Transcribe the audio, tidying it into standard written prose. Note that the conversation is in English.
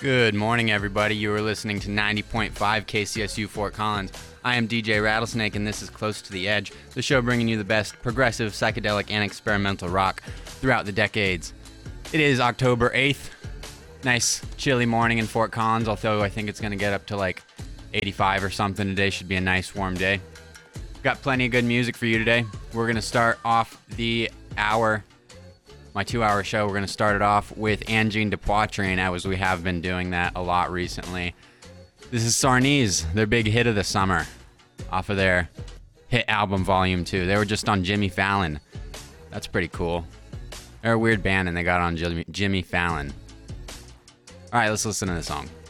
Good morning, everybody. You are listening to 90.5 KCSU Fort Collins. I am DJ Rattlesnake, and this is Close to the Edge, the show bringing you the best progressive, psychedelic, and experimental rock throughout the decades. It is October 8th. Nice, chilly morning in Fort Collins, although I think it's going to get up to like 85 or something today. Should be a nice, warm day. Got plenty of good music for you today. We're going to start off my 2-hour show. We're going to start it off with Angine de Poitrine, as we have been doing that a lot recently. This is Sarnese, their big hit of the summer, off of their hit album Volume 2. They were just on Jimmy Fallon. That's pretty cool. They're a weird band, and they got on Jimmy Fallon. All right, let's listen to the song.